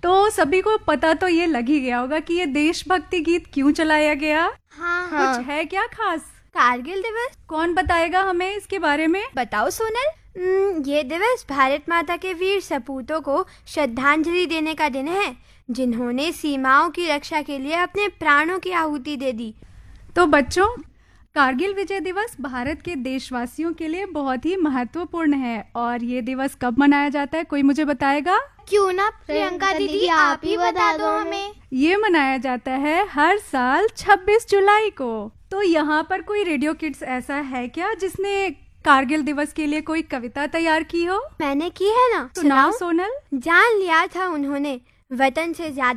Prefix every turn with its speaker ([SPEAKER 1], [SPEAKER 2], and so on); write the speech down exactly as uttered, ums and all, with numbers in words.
[SPEAKER 1] तो सभी को पता तो ये लग ही गया होगा कि ये देशभक्ति गीत क्यों चलाया गया।
[SPEAKER 2] हाँ,
[SPEAKER 1] हाँ। कुछ है क्या खास?
[SPEAKER 2] कारगिल दिवस।
[SPEAKER 1] कौन बताएगा हमें इसके बारे में?
[SPEAKER 2] बताओ सोनल। ये दिवस भारत माता के वीर सपूतों को श्रद्धांजलि देने का दिन है, जिन्होंने सीमाओं की रक्षा के लिए अपने प्राणों की आहुति दे दी।
[SPEAKER 1] तो बच्चों, कारगिल विजय दिवस भारत के देशवासियों के लिए बहुत ही महत्वपूर्ण है। और ये दिवस कब मनाया जाता है, कोई मुझे बताएगा?
[SPEAKER 2] क्यों ना प्रियंका दीदी, आप ही बता दो हमें।
[SPEAKER 1] ये मनाया जाता है हर साल छब्बीस जुलाई को। तो यहाँ पर कोई रेडियो किड्स ऐसा है क्या जिसने कारगिल दिवस के लिए कोई कविता तैयार की हो?
[SPEAKER 2] मैंने की है ना।
[SPEAKER 1] सुनाओ सोनल।
[SPEAKER 2] जान लिया था उन्होंने वतन से ज्यादा